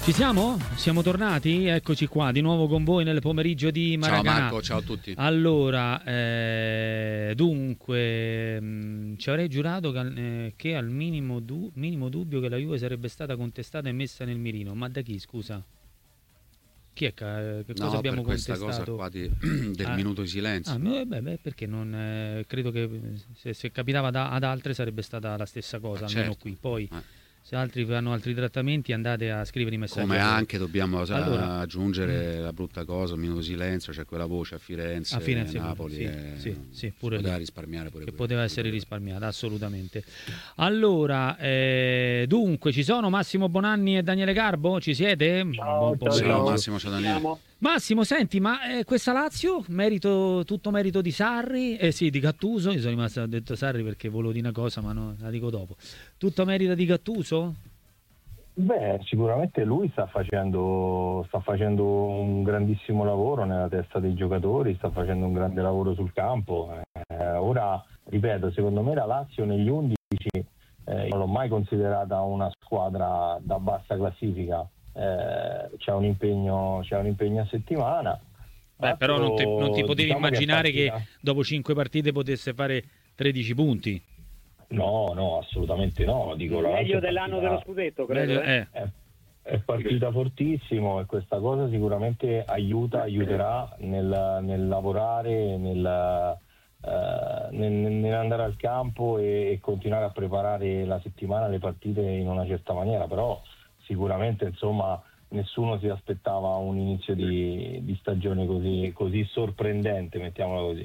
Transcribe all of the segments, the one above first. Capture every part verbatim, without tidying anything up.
Ci siamo? Siamo tornati? Eccoci qua, di nuovo con voi nel pomeriggio di Maracanã. Ciao Marco, ciao a tutti. Allora, eh, dunque, mh, ci avrei giurato che, eh, che al minimo, du- minimo dubbio che la Juve sarebbe stata contestata e messa nel mirino. Ma da chi, scusa? Chi è che, che cosa no, abbiamo per questa contestato? cosa qua di, del Ah, minuto di silenzio. Ah, beh, beh, perché non eh, credo che se, se capitava da- ad altre sarebbe stata la stessa cosa, Ah, almeno certo. qui. Poi Eh. se altri fanno altri trattamenti andate a scrivere i messaggi. Come a loro. anche dobbiamo Allora, aggiungere la brutta cosa, il minuto di silenzio, c'è quella voce a Firenze, a Firenze pure, Napoli, sì, e sì, sì, pure poteva lì. risparmiare pure Che quello. poteva essere risparmiata, assolutamente. Allora, eh, dunque, ci sono Massimo Bonanni e Daniele Garbo? Ci siete? Ciao, Buon ciao, pomeriggio. Ciao Massimo, ciao Daniele. Massimo, senti, ma eh, questa Lazio, merito, tutto merito di Sarri, eh sì, di Gattuso, io sono rimasto, ho detto Sarri perché volevo dire una cosa, ma no, la dico dopo. Tutto merito di Gattuso? Beh, sicuramente lui sta facendo, sta facendo un grandissimo lavoro nella testa dei giocatori, sta facendo un grande lavoro sul campo. Eh, ora, ripeto, secondo me la Lazio negli undici eh, io non l'ho mai considerata una squadra da bassa classifica. Eh, c'è un impegno, c'è un impegno a settimana. Beh, però non ti, non ti potevi Diciamo immaginare che, che, partita... che dopo cinque partite potesse fare tredici punti. No, no, assolutamente no. Dico, la meglio Lazio dell'anno partita... dello scudetto, credo. Meglio, eh. È, è partita fortissimo e questa cosa sicuramente aiuta, aiuterà nel, nel lavorare, nel, eh, nel, nell'andare al campo e, e continuare a preparare la settimana, le partite in una certa maniera, però sicuramente insomma nessuno si aspettava un inizio di, di stagione così, così sorprendente, mettiamola così.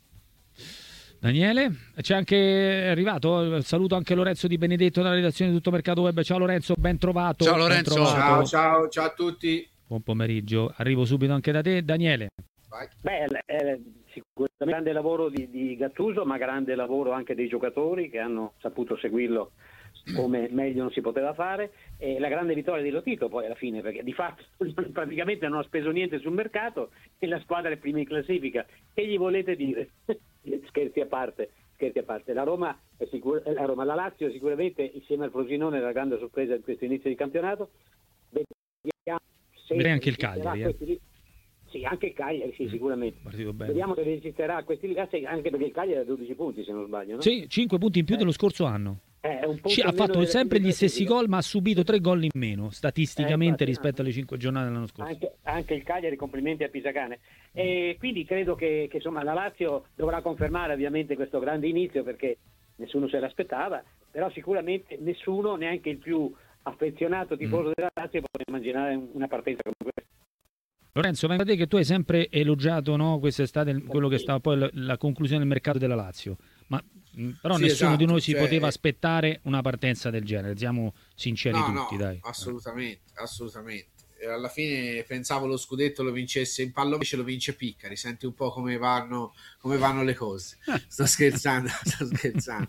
Daniele, c'è anche arrivato, saluto anche Lorenzo Di Benedetto dalla redazione di Tutto Mercato Web. Ciao Lorenzo, ben trovato. Ciao Lorenzo. Ben trovato. Ciao, ciao, ciao a tutti. Buon pomeriggio, arrivo subito anche da te. Daniele. Vai. Beh, è sicuramente grande lavoro di, di Gattuso, ma grande lavoro anche dei giocatori che hanno saputo seguirlo come meglio non si poteva fare, e la grande vittoria di Lotito poi alla fine, perché di fatto praticamente non ha speso niente sul mercato e la squadra è prima in classifica. Che gli volete dire? Scherzi a parte, scherzi a parte. La Roma, è sicur- la Roma, la Lazio sicuramente insieme al Frosinone è la grande sorpresa di questo inizio di campionato. Vediamo se Direi anche il Cagliari. Eh. Questi... Sì, anche il Cagliari, sì, sicuramente. Partito bene. Vediamo se resisterà a questi ragazzi, anche perché il Cagliari ha dodici punti, se non sbaglio, no? Sì, cinque punti in più eh. dello scorso anno. Eh, un Ci, ha fatto sempre gli stessi gol, ma ha subito tre gol in meno statisticamente eh, infatti, rispetto alle cinque giornate dell'anno scorso. Anche, anche il Cagliari, complimenti a Pisacane. E quindi credo che, che insomma la Lazio dovrà confermare ovviamente questo grande inizio, perché nessuno se l'aspettava, però sicuramente nessuno, neanche il più affezionato tifoso mm. della Lazio, può immaginare una partenza come questa. Lorenzo, venga te che tu hai sempre elogiato, no, quest'estate quello che stava poi la, la conclusione del mercato della Lazio, ma però sì, nessuno esatto, di noi si cioè, poteva aspettare una partenza del genere, siamo sinceri no, tutti, no, dai. Assolutamente, assolutamente. Alla fine pensavo lo scudetto lo vincesse in pallo, invece lo vince Piccari. Senti un po' come vanno, come vanno le cose. Sto scherzando, sto scherzando.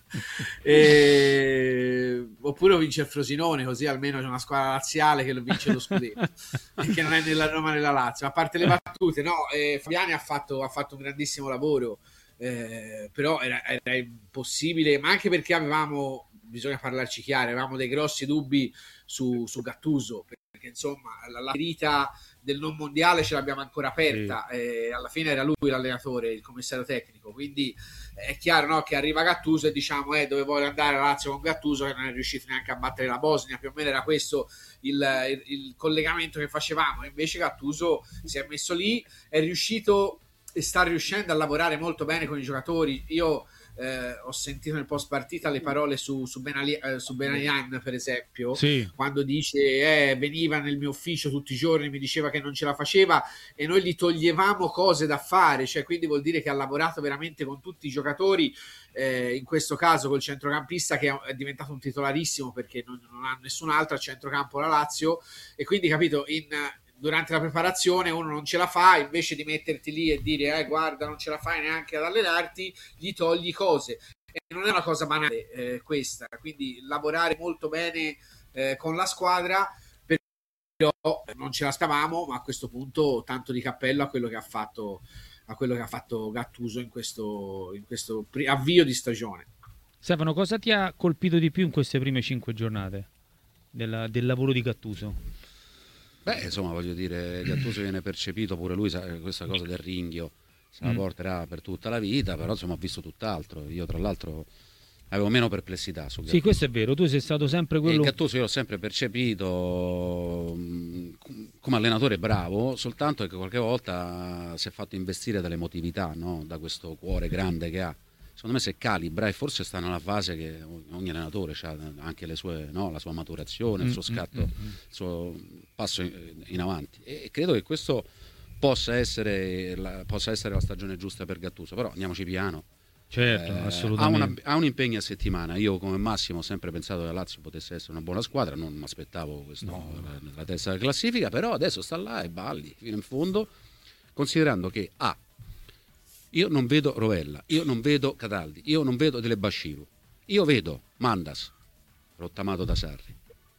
E... Oppure lo vince il Frosinone, così almeno c'è una squadra laziale che lo vince lo scudetto, che non è nella Roma nella Lazio. A parte le battute, no, eh, Fabiani ha fatto, ha fatto un grandissimo lavoro, eh, però era, era impossibile, ma anche perché avevamo, bisogna parlarci chiaro, avevamo dei grossi dubbi su, su Gattuso, perché insomma la, la ferita del non mondiale ce l'abbiamo ancora aperta, sì. E alla fine era lui l'allenatore, il commissario tecnico, quindi è chiaro, no, che arriva Gattuso e diciamo eh, dove vuole andare la Lazio con Gattuso, che non è riuscito neanche a battere la Bosnia, più o meno era questo il, il, il collegamento che facevamo. Invece Gattuso si è messo lì, è riuscito e sta riuscendo a lavorare molto bene con i giocatori. Io Eh, ho sentito nel post partita le parole su, su, Benali, eh, su Benayan, per esempio, sì. Quando dice eh, veniva nel mio ufficio tutti i giorni, mi diceva che non ce la faceva e noi gli toglievamo cose da fare, cioè, quindi vuol dire che ha lavorato veramente con tutti i giocatori, eh, in questo caso col centrocampista che è diventato un titolarissimo perché non, non ha nessun altro a centrocampo la Lazio, e quindi capito, in durante la preparazione uno non ce la fa, invece di metterti lì e dire eh, guarda non ce la fai neanche ad allenarti, gli togli cose, e non è una cosa banale eh, questa, quindi lavorare molto bene eh, con la squadra, però non ce la stavamo, ma a questo punto tanto di cappello a quello che ha fatto a quello che ha fatto Gattuso in questo, in questo avvio di stagione. Stefano, cosa ti ha colpito di più in queste prime cinque giornate della, del lavoro di Gattuso? Beh, insomma, voglio dire, Gattuso viene percepito pure lui, sa, questa cosa del ringhio se la Mm. porterà per tutta la vita, però insomma ho visto tutt'altro. Io tra l'altro avevo meno perplessità su Gattuso. Sì, questo è vero, tu sei stato sempre E quello... Gattuso io l'ho sempre percepito mh, come allenatore bravo, soltanto che qualche volta si è fatto investire dall'emotività, no? Da questo cuore grande che ha. Secondo me se calibra, e forse sta nella fase che ogni allenatore ha anche le sue, no? La sua maturazione, il suo scatto, Mm, mm, mm. il suo passo in avanti. E credo che questo possa essere la, possa essere la stagione giusta per Gattuso, però andiamoci piano. Certo, Eh, ha, assolutamente. una- ha un impegno a settimana. Io come Massimo ho sempre pensato che la Lazio potesse essere una buona squadra, non mi aspettavo questo, la, la testa della classifica, però adesso sta là e balli fino in fondo, considerando che A, io non vedo Rovella, io non vedo Cataldi, io non vedo Dele Basciru, io vedo Mandas rottamato da Sarri,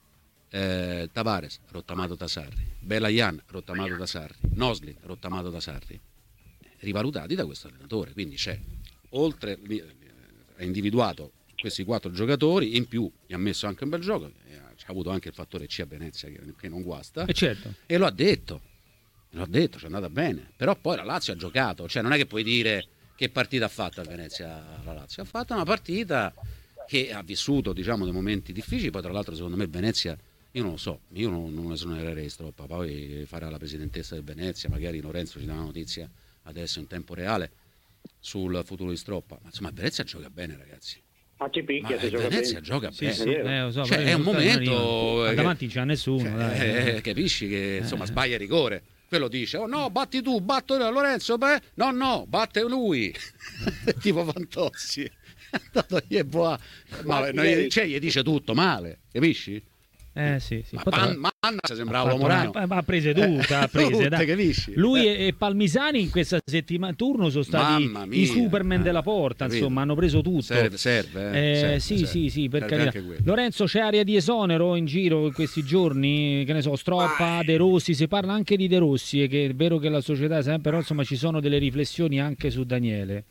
eh, Tavares rottamato da Sarri, Belayan rottamato da Sarri, Nosli rottamato da Sarri, rivalutati da questo allenatore. Quindi c'è, oltre, ha individuato questi quattro giocatori, in più gli ha messo anche un bel gioco, e ha avuto anche il fattore C a Venezia che, che non guasta, E certo. e lo ha detto, l'ho detto, ci è andata bene, però poi la Lazio ha giocato, cioè non è che puoi dire che partita ha fatto a Venezia la Lazio, ha fatto una partita che ha vissuto, diciamo, dei momenti difficili. Poi tra l'altro secondo me Venezia, io non lo so, io non, non esonererei Stroppa, poi farà la presidentessa del Venezia, magari Lorenzo ci dà una notizia adesso in tempo reale sul futuro di Stroppa, ma insomma Venezia gioca bene, ragazzi. Ah, ci Ma picchia se gioca Venezia bene. gioca Sì, bene. sì, eh, lo so, Cioè, però è un i risultati non momento arrivano. Ma che- davanti c'è nessuno, cioè, dai. eh, capisci che insomma sbaglia rigore, quello dice oh no batti tu, batto io, Lorenzo, beh no no batte lui tipo Fantozzi è andato lì e boh, ma Batti no, lei. cioè, gli dice tutto male, capisci? Eh sì, sì. Ma Poi tra- Pan- Mannas ha sembrava fatto Morano. una- ma ha prese tutte, ha prese, Tutte, dai. capisci? Lui Eh. e, e Palmisani in questa settimana turno sono stati Mamma mia, i Superman eh, della porta, capito. insomma, hanno preso tutto. Serve, serve, eh, Eh, serve, sì, serve. sì, sì, per Serve carità. anche quello. Lorenzo, c'è aria di esonero in giro in questi giorni, che ne so, Stroppa, De Rossi, si parla anche di De Rossi, e che è vero che la società sempre, però insomma ci sono delle riflessioni anche su Daniele.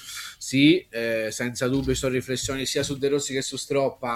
Sì, eh, senza dubbio ci sono riflessioni sia su De Rossi che su Stroppa.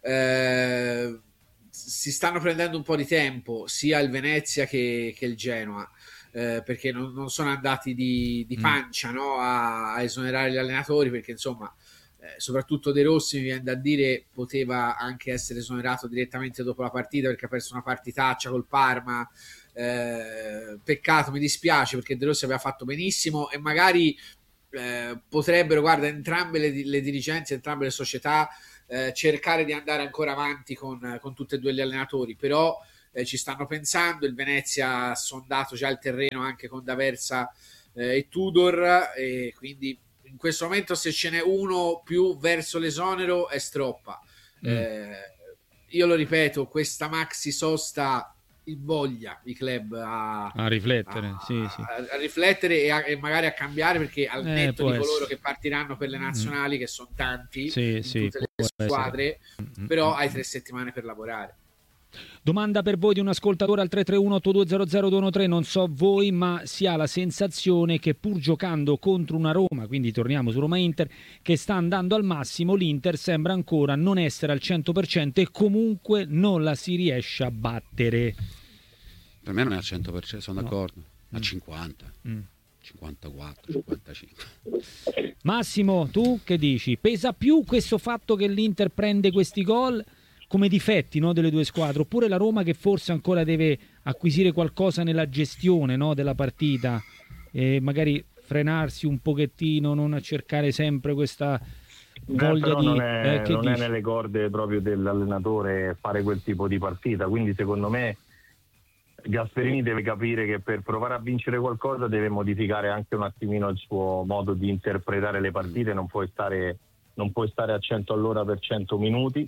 Eh, si stanno prendendo un po' di tempo sia il Venezia che, che il Genoa, eh, perché non, non sono andati di, di pancia, no, a, a esonerare gli allenatori, perché insomma eh, soprattutto De Rossi, mi viene da dire, poteva anche essere esonerato direttamente dopo la partita perché ha perso una partitaccia col Parma. Eh, peccato, mi dispiace, perché De Rossi aveva fatto benissimo e magari eh, potrebbero, guarda, entrambe le, le dirigenze, entrambe le società eh, cercare di andare ancora avanti con, con tutti e due gli allenatori, però eh, ci stanno pensando. Il Venezia ha sondato già il terreno anche con D'Aversa eh, e Tudor, e quindi in questo momento se ce n'è uno più verso l'esonero è Stroppa. Mm. Eh, io lo ripeto, questa maxi sosta invoglia i club a, A riflettere, a, sì, sì. a- a riflettere e, a- e magari a cambiare, perché al Eh, netto può di coloro essere. che partiranno per le nazionali, che sono tanti Sì, in sì, tutte le può essere. squadre, Mm, però mm, hai mm. tre settimane per lavorare. Domanda per voi di un ascoltatore al tre tre uno otto due zero zero due uno tre. Non so voi, ma si ha la sensazione che pur giocando contro una Roma, quindi torniamo su Roma-Inter, che sta andando al massimo, l'Inter sembra ancora non essere al cento per cento e comunque non la si riesce a battere. Per me non è al cento per cento, sono No. d'accordo, a Mm. cinquanta, Mm. cinquantaquattro, cinquantacinque. Massimo, tu che dici? Pesa più questo fatto che l'Inter prende questi gol come difetti, no, delle due squadre, oppure la Roma che forse ancora deve acquisire qualcosa nella gestione, no, della partita e magari frenarsi un pochettino, non a cercare sempre questa voglia Eh, però di... non, è, eh, che non è dici? nelle corde proprio dell'allenatore fare quel tipo di partita, quindi secondo me Gasperini deve capire che per provare a vincere qualcosa deve modificare anche un attimino il suo modo di interpretare le partite, non puoi stare, non puoi stare a cento all'ora per cento minuti,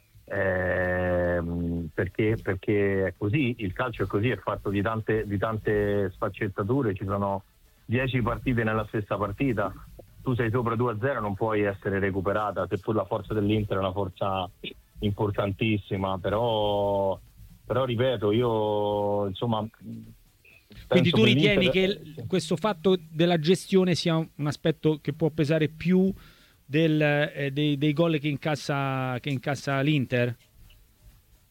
ehm, perché, perché è così, il calcio è così, è fatto di tante, di tante sfaccettature, ci sono dieci partite nella stessa partita, tu sei sopra due a zero, non puoi essere recuperata, seppur la forza dell'Inter è una forza importantissima, però, però ripeto, io insomma... Quindi penso tu che ritieni l'Inter- che il- questo fatto della gestione sia un un aspetto che può pesare più del, eh, dei, dei gol che incassa, che incassa l'Inter?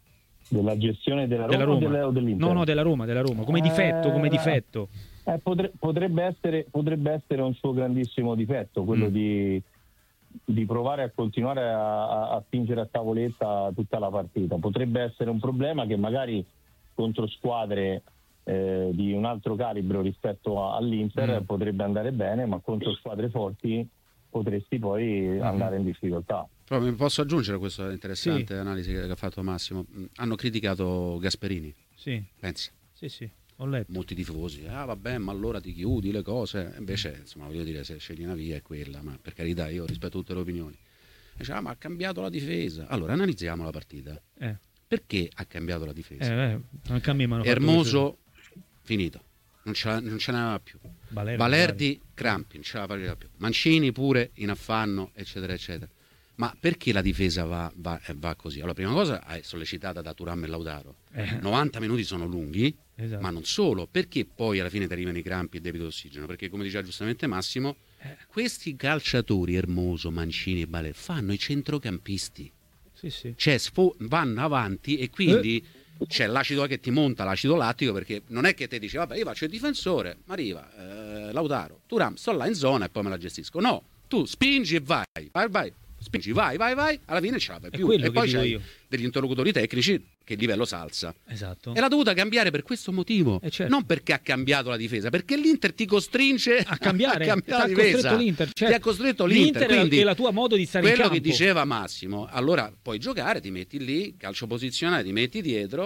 Della gestione della Roma, della Roma. O, delle, o dell'Inter? No, no, della Roma, della Roma, come Eh, difetto, come difetto. Eh, potre- potrebbe, essere, potrebbe essere un suo grandissimo difetto, quello Mm. di, di provare a continuare a, a, a spingere a tavoletta tutta la partita. Potrebbe essere un problema che magari contro squadre eh, di un altro calibro rispetto a- all'Inter Mm. potrebbe andare bene, ma contro squadre forti potresti poi Mm-hmm. andare in difficoltà. Però mi posso aggiungere questa interessante Sì. analisi che ha fatto Massimo. Hanno criticato Gasperini, Sì, pensa. sì, sì, ho letto. Molti tifosi, ah vabbè, ma allora ti chiudi le cose. Invece, insomma, voglio dire, se scegli una via è quella, ma per carità, io rispetto tutte le opinioni. Dice, ah, ma ha cambiato la difesa. Allora, analizziamo la partita. Eh, Perché ha cambiato la difesa? eh, eh, anche a me mi hanno fatto Hermoso, finito, non ce, la- non ce n'aveva più. questo. Valerdi, Valerdi, crampi, non ce la faceva più. Mancini pure in affanno, eccetera, eccetera. Ma perché la difesa va, va, eh, va così? Allora, prima cosa è sollecitata da Thuram e Lautaro. Eh. novanta minuti sono lunghi, Esatto. ma non solo. Perché poi alla fine ti arrivano i crampi e debito d'ossigeno? Perché, come diceva giustamente Massimo, questi calciatori, Hermoso, Mancini e Valerdi, fanno i centrocampisti. Sì, sì. Cioè sfo- vanno avanti e quindi c'è l'acido che ti monta, l'acido lattico, perché non è che te dici vabbè io faccio il difensore, ma arriva eh, Lautaro, Thuram, sto là in zona e poi me la gestisco. No, tu spingi e vai, vai, vai, spingi, vai, vai, vai, alla fine ce la fai È più. quello E che poi dico c'hai io. degli interlocutori tecnici che il livello salza. Esatto. E l'ha dovuta cambiare per questo motivo, Eh, certo. non perché ha cambiato la difesa, perché l'Inter ti costringe A cambiare, a cambiare la ti ha difesa. costretto l'Inter, Ti certo. ha costretto l'Inter, L'Inter è la- quindi è la tua modo di stare in quello campo. che diceva Massimo, allora puoi giocare, ti metti lì, calcio posizionale, ti metti dietro